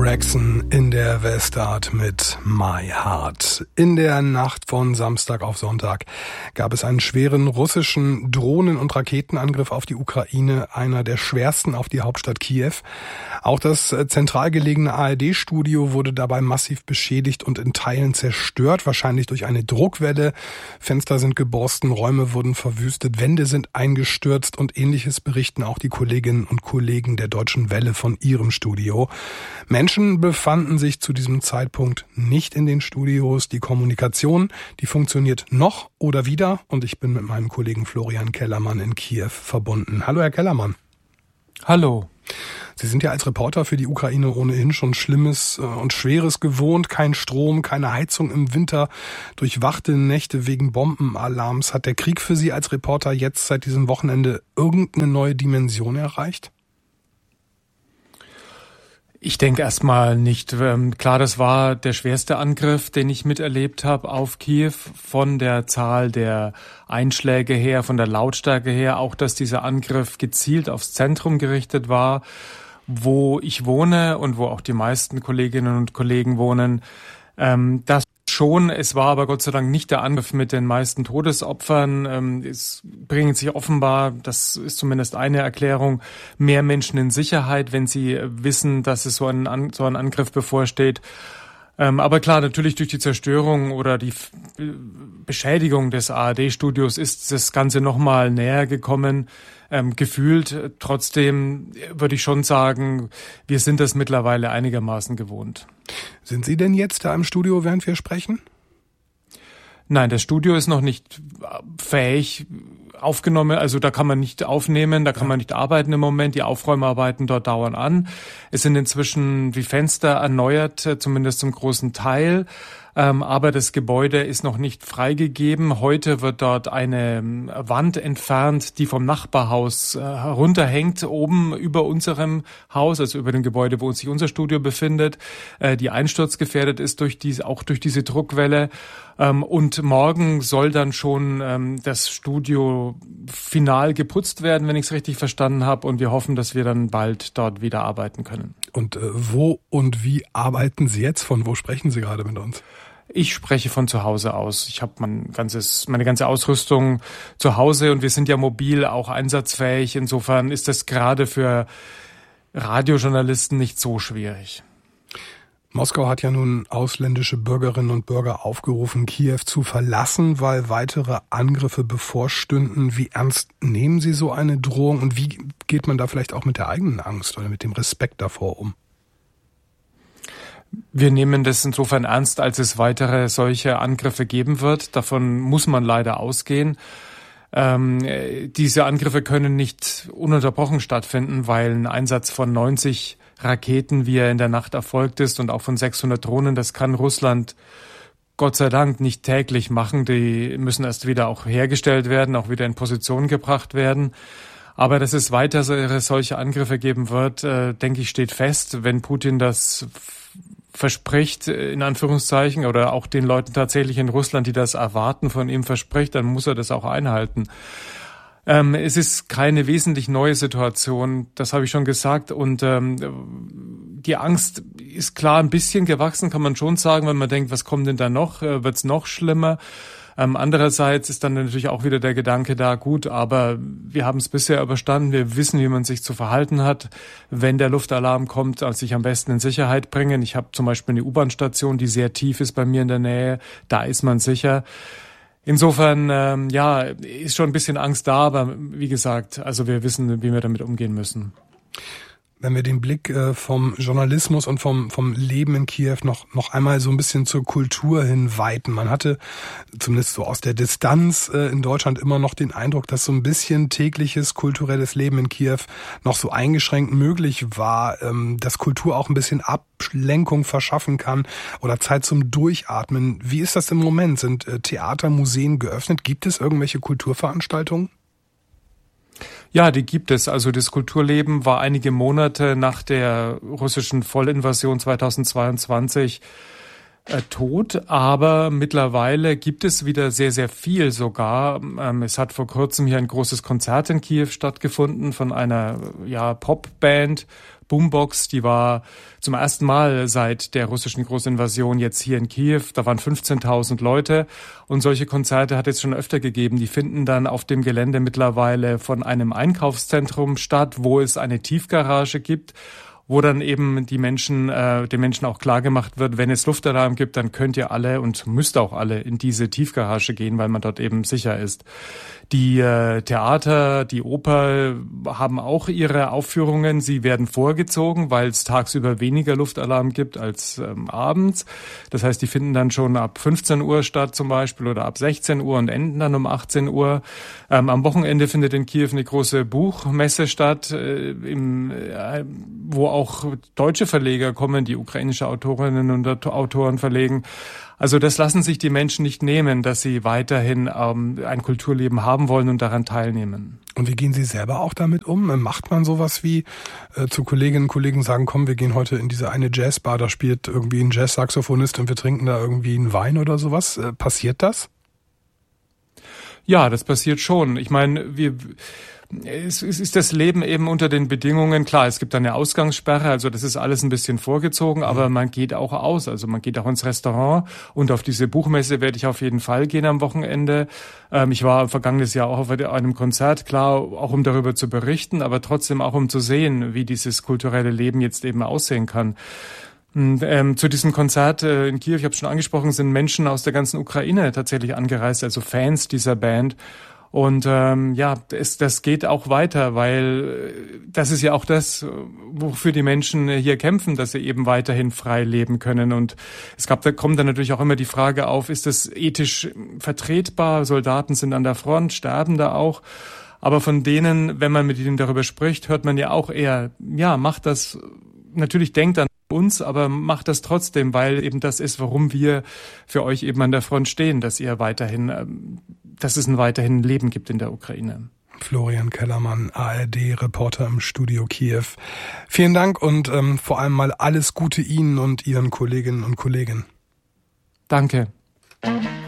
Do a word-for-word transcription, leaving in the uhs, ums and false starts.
Rexon in der Westart mit My Heart. In der Nacht von Samstag auf Sonntag gab es einen schweren russischen Drohnen- und Raketenangriff auf die Ukraine, einer der schwersten auf die Hauptstadt Kiew. Auch das zentral gelegene A R D-Studio wurde dabei massiv beschädigt und in Teilen zerstört, wahrscheinlich durch eine Druckwelle. Fenster sind geborsten, Räume wurden verwüstet, Wände sind eingestürzt und Ähnliches berichten auch die Kolleginnen und Kollegen der Deutschen Welle von ihrem Studio. Menschen befanden sich zu diesem Zeitpunkt nicht in den Studios. Die Kommunikation, die funktioniert noch oder wieder. Und ich bin mit meinem Kollegen Florian Kellermann in Kiew verbunden. Hallo, Herr Kellermann. Hallo. Sie sind ja als Reporter für die Ukraine ohnehin schon Schlimmes und Schweres gewohnt. Kein Strom, keine Heizung im Winter, durchwachte Nächte wegen Bombenalarms. Hat der Krieg für Sie als Reporter jetzt seit diesem Wochenende irgendeine neue Dimension erreicht? Ich denke erstmal nicht. Klar, das war der schwerste Angriff, den ich miterlebt habe auf Kiew, von der Zahl der Einschläge her, von der Lautstärke her, auch dass dieser Angriff gezielt aufs Zentrum gerichtet war, wo ich wohne und wo auch die meisten Kolleginnen und Kollegen wohnen. Das schon, es war aber Gott sei Dank nicht der Angriff mit den meisten Todesopfern. Es bringen sich offenbar, das ist zumindest eine Erklärung, mehr Menschen in Sicherheit, wenn sie wissen, dass es so ein, so ein Angriff bevorsteht. Aber klar, natürlich durch die Zerstörung oder die Beschädigung des A R D-Studios ist das Ganze nochmal näher gekommen. Ähm, gefühlt, trotzdem würde ich schon sagen, wir sind das mittlerweile einigermaßen gewohnt. Sind Sie denn jetzt da im Studio, während wir sprechen? Nein, das Studio ist noch nicht fähig aufgenommen, also da kann man nicht aufnehmen, da kann man nicht arbeiten im Moment, die Aufräumarbeiten dort dauern an. Es sind inzwischen die Fenster erneuert, zumindest zum großen Teil. Ähm, aber das Gebäude ist noch nicht freigegeben. Heute wird dort eine Wand entfernt, die vom Nachbarhaus äh, herunterhängt, oben über unserem Haus, also über dem Gebäude, wo sich unser Studio befindet, äh, die einsturzgefährdet ist durch diese, auch durch diese Druckwelle. Ähm, und morgen soll dann schon ähm, das Studio final geputzt werden, wenn ich es richtig verstanden habe. Und wir hoffen, dass wir dann bald dort wieder arbeiten können. Und äh, wo und wie arbeiten Sie jetzt? Von wo sprechen Sie gerade mit uns? Ich spreche von zu Hause aus. Ich habe mein ganzes, meine ganze Ausrüstung zu Hause und wir sind ja mobil auch einsatzfähig. Insofern ist das gerade für Radiojournalisten nicht so schwierig. Moskau hat ja nun ausländische Bürgerinnen und Bürger aufgerufen, Kiew zu verlassen, weil weitere Angriffe bevorstünden. Wie ernst nehmen Sie so eine Drohung und wie geht man da vielleicht auch mit der eigenen Angst oder mit dem Respekt davor um? Wir nehmen das insofern ernst, als es weitere solche Angriffe geben wird. Davon muss man leider ausgehen. Ähm, diese Angriffe können nicht ununterbrochen stattfinden, weil ein Einsatz von neunzig Raketen, wie er in der Nacht erfolgt ist, und auch von sechshundert Drohnen, das kann Russland Gott sei Dank nicht täglich machen. Die müssen erst wieder auch hergestellt werden, auch wieder in Position gebracht werden. Aber dass es weitere solche Angriffe geben wird, äh, denke ich, steht fest. Wenn Putin das verspricht, in Anführungszeichen, oder auch den Leuten tatsächlich in Russland, die das erwarten, von ihm verspricht, dann muss er das auch einhalten. Ähm, es ist keine wesentlich neue Situation, das habe ich schon gesagt. Und ähm, die Angst ist klar ein bisschen gewachsen, kann man schon sagen, wenn man denkt, was kommt denn da noch? Äh, wird's noch schlimmer? Ähm, andererseits ist dann natürlich auch wieder der Gedanke da, gut, aber wir haben es bisher überstanden, wir wissen, wie man sich zu verhalten hat. Wenn der Luftalarm kommt, also sich am besten in Sicherheit bringen. Ich habe zum Beispiel eine U-Bahn-Station, die sehr tief ist bei mir in der Nähe, da ist man sicher. Insofern, ähm, ja, ist schon ein bisschen Angst da, aber wie gesagt, also wir wissen, wie wir damit umgehen müssen. Wenn wir den Blick äh, vom Journalismus und vom vom Leben in Kiew noch noch einmal so ein bisschen zur Kultur hin weiten. Man hatte zumindest so aus der Distanz äh, in Deutschland immer noch den Eindruck, dass so ein bisschen tägliches kulturelles Leben in Kiew noch so eingeschränkt möglich war, ähm, dass Kultur auch ein bisschen Ablenkung verschaffen kann oder Zeit zum Durchatmen. Wie ist das im Moment? Sind äh, Theater, Museen geöffnet? Gibt es irgendwelche Kulturveranstaltungen? Ja, die gibt es. Also das Kulturleben war einige Monate nach der russischen Vollinvasion zweitausendzweiundzwanzig äh, tot, aber mittlerweile gibt es wieder sehr, sehr viel sogar. Ähm, es hat vor kurzem hier ein großes Konzert in Kiew stattgefunden von einer ja, Popband, Boombox, die war zum ersten Mal seit der russischen Großinvasion jetzt hier in Kiew. Da waren fünfzehntausend Leute und solche Konzerte hat es schon öfter gegeben. Die finden dann auf dem Gelände mittlerweile von einem Einkaufszentrum statt, wo es eine Tiefgarage gibt, wo dann eben die Menschen, äh, den Menschen auch klar gemacht wird, wenn es Luftalarm gibt, dann könnt ihr alle und müsst auch alle in diese Tiefgarage gehen, weil man dort eben sicher ist. Die äh, Theater, die Oper haben auch ihre Aufführungen. Sie werden vorgezogen, weil es tagsüber weniger Luftalarm gibt als ähm, abends. Das heißt, die finden dann schon ab fünfzehn Uhr statt zum Beispiel oder ab sechzehn Uhr und enden dann um achtzehn Uhr. Ähm, am Wochenende findet in Kiew eine große Buchmesse statt, äh, im, äh, wo auch deutsche Verleger kommen, die ukrainische Autorinnen und Autoren verlegen. Also das lassen sich die Menschen nicht nehmen, dass sie weiterhin ähm, ein Kulturleben haben wollen und daran teilnehmen. Und wie gehen Sie selber auch damit um? Macht man sowas wie äh, zu Kolleginnen und Kollegen sagen, komm, wir gehen heute in diese eine Jazzbar, da spielt irgendwie ein Jazz-Saxophonist und wir trinken da irgendwie einen Wein oder sowas? Äh, passiert das? Ja, das passiert schon. Ich meine, wir... Es ist das Leben eben unter den Bedingungen, klar, es gibt eine Ausgangssperre, also das ist alles ein bisschen vorgezogen, aber man geht auch aus, also man geht auch ins Restaurant und auf diese Buchmesse werde ich auf jeden Fall gehen am Wochenende. Ähm, ich war vergangenes Jahr auch auf einem Konzert, klar, auch um darüber zu berichten, aber trotzdem auch um zu sehen, wie dieses kulturelle Leben jetzt eben aussehen kann. Und, ähm, zu diesem Konzert äh, in Kiew, ich habe es schon angesprochen, sind Menschen aus der ganzen Ukraine tatsächlich angereist, also Fans dieser Band. Und ähm, ja, das, das geht auch weiter, weil das ist ja auch das, wofür die Menschen hier kämpfen, dass sie eben weiterhin frei leben können. Und es gab, da kommt dann natürlich auch immer die Frage auf, ist das ethisch vertretbar? Soldaten sind an der Front, sterben da auch. Aber von denen, wenn man mit ihnen darüber spricht, hört man ja auch eher, ja, macht das, natürlich denkt an uns, aber macht das trotzdem, weil eben das ist, warum wir für euch eben an der Front stehen, dass ihr weiterhin, dass es ein weiterhin Leben gibt in der Ukraine. Florian Kellermann, A R D-Reporter im Studio Kiew. Vielen Dank und ähm, vor allem mal alles Gute Ihnen und Ihren Kolleginnen und Kollegen. Danke.